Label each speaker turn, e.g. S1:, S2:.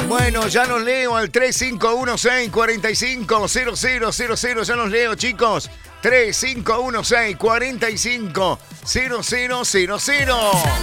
S1: Bueno, ya los leo al 3516-450000. Ya los leo, chicos. 3516-450000.